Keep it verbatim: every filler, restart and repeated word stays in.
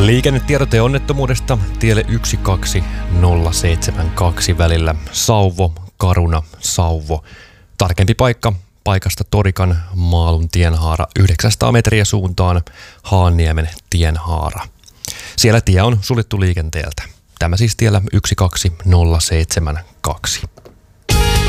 Liikennetiedote onnettomuudesta tielle yksi kaksi nolla seitsemän kaksi välillä Sauvo, Caruna, Sauvo. Tarkempi paikka paikasta Torikan Maalun tienhaara yhdeksänsataa metriä suuntaan Haanniemen tienhaara. Siellä tie on suljettu liikenteeltä. Tämä siis tiellä yksi kaksi nolla seitsemän kaksi.